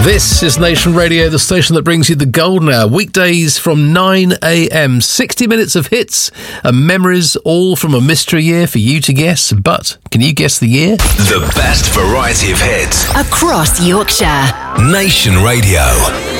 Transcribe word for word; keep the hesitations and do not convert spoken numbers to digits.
This is Nation Radio, the station that brings you the golden hour, weekdays from nine a.m. sixty minutes of hits and memories, all from a mystery year for you to guess. But can you guess the year? The best variety of hits across Yorkshire. Nation Radio.